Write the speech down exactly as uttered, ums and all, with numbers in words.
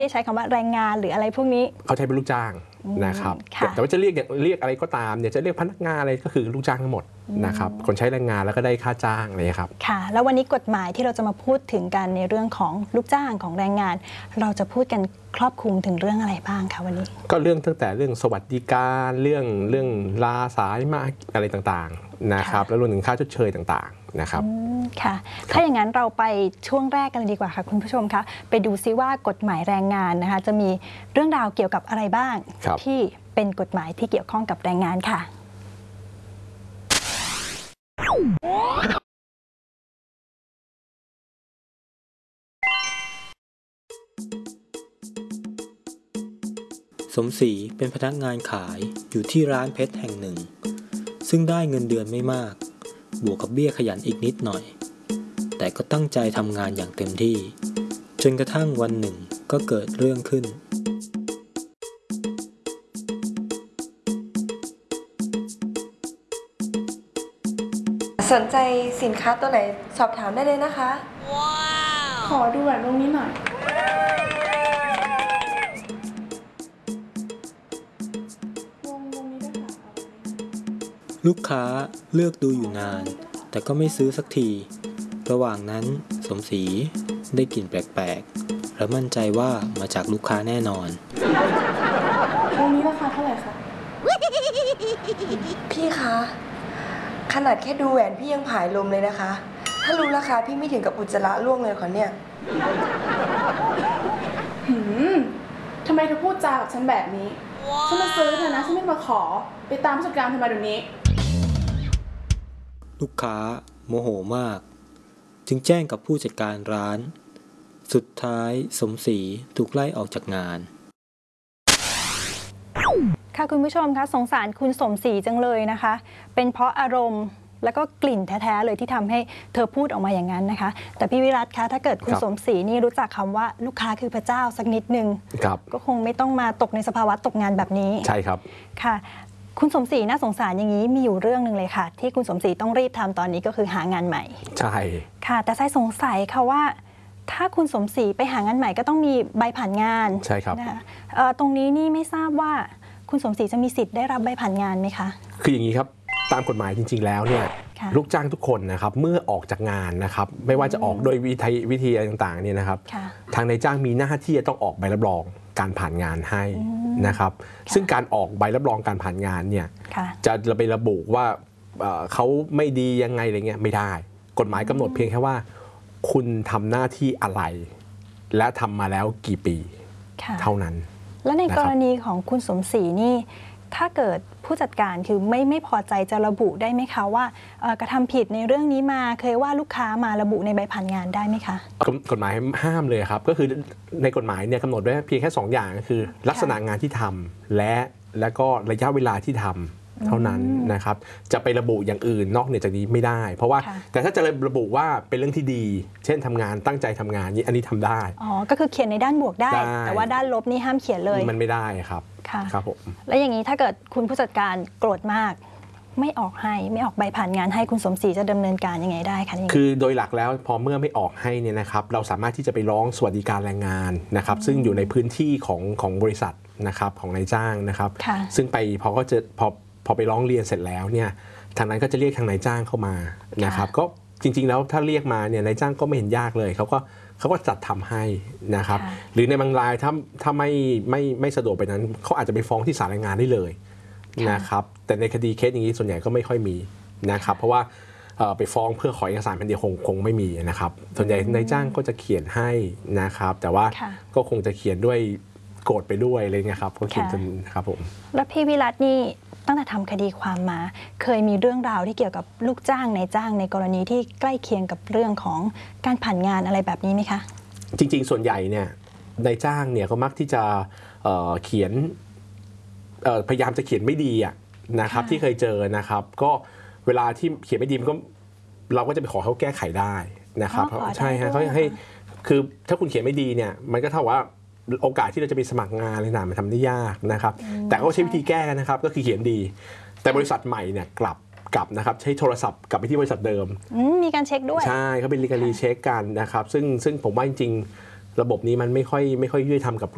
ใช้คำว่าแรงงานหรืออะไรพวกนี้เขาใช้เป็นลูกจ้างนะครับแต่ว่าจะเรียกเรียกอะไรก็ตามเนี่ยจะเรียกพนักงานอะไรก็คือลูกจ้างทั้งหมดนะครับคนใช้แรงงานแล้วก็ได้ค่าจ้างเลยครับค่ะแล้ววันนี้กฎหมายที่เราจะมาพูดถึงกันในเรื่องของลูกจ้างของแรงงานเราจะพูดกันครอบคลุมถึงเรื่องอะไรบ้างคะวันนี้ก็เรื่องตั้งแต่เรื่องสวัสดิการเรื่องเรื่องลาสายมาอะไรต่างๆนะครับแล้วรวมถึงค่าชดเชยต่างๆนะครับค่ะถ้าอย่างนั้นเราไปช่วงแรกกันเลยดีกว่าค่ะคุณผู้ชมคะไปดูซิว่ากฎหมายแรงงานนะคะจะมีเรื่องราวเกี่ยวกับอะไรบ้างที่เป็นกฎหมายที่เกี่ยวข้องกับแรงงานค่ะสมศรีเป็นพนักงานขายอยู่ที่ร้านเพชรแห่งหนึ่งซึ่งได้เงินเดือนไม่มากบวกกับเบี้ยขยันอีกนิดหน่อยแต่ก็ตั้งใจทำงานอย่างเต็มที่จนกระทั่งวันหนึ่งก็เกิดเรื่องขึ้นสนใจสินค้าตัวไหนสอบถามได้เลยนะคะว้าวขอดูแหวนวงนี้หน่อยวงวงนี้ได้ค่ะลูกค้าเลือกดูอยู่นานแต่ก็ไม่ซื้อสักทีระหว่างนั้นสมศรีได้กลิ่นแปลกๆและมั่นใจว่ามาจากลูกค้าแน่นอนวงนี้ราคาเท่าไหร่คะพี่คะขนาดแค่ดูแหวนพี่ยังผายลมเลยนะคะถ้ารู้ราคาพี่ไม่ถึงกับอุจจาระร่วงเลยขอเนี่ยหืมทำไมเธอพูดจากับฉันแบบนี้ wow. ฉันมาซื้อเธอนะฉันไม่มาขอไปตามผู้จัดการเธอมาเดี๋ยวนี้ลูกค้าโมโหมากจึงแจ้งกับผู้จัดการร้านสุดท้ายสมศรีถูกไล่ออกจากงานค่ะคุณผู้ชมคะสงสารคุณสมศรีจังเลยนะคะเป็นเพราะอารมณ์แล้วก็กลิ่นแท้ๆเลยที่ทำให้เธอพูดออกมาอย่างนั้นนะคะแต่พี่วิรัตคะถ้าเกิดคุณสมศรีนี่รู้จักคำว่าลูกค้าคือพระเจ้าสักนิดนึงก็คงไม่ต้องมาตกในสภาวะตกงานแบบนี้ใช่ครับค่ะคุณสมศรีน่าสงสารอย่างนี้มีอยู่เรื่องหนึ่งเลยค่ะที่คุณสมศรีต้องรีบทำตอนนี้ก็คือหางานใหม่ใช่ค่ะแต่ใจสงสัยค่ะว่าถ้าคุณสมศรีไปหางานใหม่ก็ต้องมีใบผ่านงานใช่ครับนะคะตรงนี้นี่ไม่ทราบว่าคุณสมศรีจะมีสิทธิ์ได้รับใบผ่านงานไหมคะคืออย่างนี้ครับตามกฎหมายจริงๆแล้วเนี่ยลูกจ้างทุกคนนะครับเมื่อออกจากงานนะครับไม่ว่าจะออกโดยวิธีวิธีอะไรต่างๆเนี่ยนะครับทางนายจ้างมีหน้าที่จะต้องออกใบรับรองการผ่านงานให้นะครับซึ่งการออกใบรับรองการผ่านงานเนี่ยจะไประบุว่าเขาไม่ดียังไงอะไรเงี้ยไม่ได้กฎหมายกำหนดเพียงแค่ว่าคุณทำหน้าที่อะไรและทำมาแล้วกี่ปีเท่านั้นแล้วในกรณีของคุณสมศรีนี่ถ้าเกิดผู้จัดการคือไม่ไม่พอใจจะระบุได้ไหมคะว่ากระทำผิดในเรื่องนี้มาเคยว่าลูกค้ามาระบุในใบผ่านงานได้ไหมคะกฎหมายห้ามเลยครับก็คือในกฎหมายเนี่ยกำหนดไว้เพียงแค่สองอย่างก็คือลักษณะงานที่ทำและและก็ระยะเวลาที่ทำเท่านั้นนะครับจะไประบุอย่างอื่นนอกเหนือจากนี้ไม่ได้เพราะว่าแต่ถ้าจะระบุว่าเป็นเรื่องที่ดีเช่นทำงานตั้งใจทำงานนี้อันนี้ทำได้อ๋อก็คือเขียนในด้านบวกได้แต่ว่าด้านลบนี่ห้ามเขียนเลยมันไม่ได้ครับครับผมแล้วอย่างนี้ถ้าเกิดคุณผู้จัดการโกรธมากไม่ออกให้ไม่ออกใบผ่านงานให้คุณสมศรีจะดำเนินการยังไงได้คะคือโดยหลักแล้วพอเมื่อไม่ออกให้เนี่ยนะครับเราสามารถที่จะไปร้องสวัสดิการแรงงานนะครับซึ่งอยู่ในพื้นที่ของของบริษัทนะครับของนายจ้างนะครับซึ่งไปพอก็จะพอพอไปร้องเรียนเสร็จแล้วเนี่ยทางนั้นก็จะเรียกทางนายจ้างเข้ามานะครับก็จริงๆแล้วถ้าเรียกมาเนี่ยนายจ้างก็ไม่เห็นยากเลยเขาก็เขาก็จัดทำให้นะครับหรือในบางรายถ้าถ้าไม่ไม่ไม่สะดวกไปนั้นเขาอาจจะไปฟ้องที่ศาลแรงงานได้เลยนะครับแต่ในคดีเคสอย่างนี้ส่วนใหญ่ก็ไม่ค่อยมีนะครับเพราะว่าไปฟ้องเพื่อขอเอกสารแผ่นเดียวคงคงไม่มีนะครับส่วนใหญ่นายจ้างก็จะเขียนให้นะครับแต่ว่าก็คงจะเขียนด้วยโกรธไปด้วยอะไรเงี้ยครับก็เขียนจนครับผมแล้วพี่วิรัตนี่ตั้งแต่ทำคดีความมาเคยมีเรื่องราวที่เกี่ยวกับลูกจ้างนายจ้างในกรณีที่ใกล้เคียงกับเรื่องของการผ่านงานอะไรแบบนี้ไหมคะจริงๆส่วนใหญ่เนี่ยนายจ้างเนี่ยก็มักที่จะเขียนพยายามจะเขียนไม่ดีอะนะครับที่เคยเจอนะครับก็เวลาที่เขียนไม่ดีมันก็เราก็จะไปขอเขาแก้ไขได้นะครับใช่ฮะเขาให้คือถ้าคุณเขียนไม่ดีเนี่ยมันก็เท่าว่าโอกาสที่เราจะไปสมัครงานอะไรต่างๆมันทำได้ยากนะครับแต่ก็ใช้วิธีแก้นะครับก็คือเขียนดีแต่บริษัทใหม่เนี่ยกลับกลับนะครับใช้โทรศัพท์กลับไปที่บริษัทเดิมมีการเช็คด้วยใช่เขาเป็น legally เช็คกันนะครับซึ่งซึ่งผมว่าจริงๆระบบนี้มันไม่ค่อยไม่ค่อยยุติธรรมกับ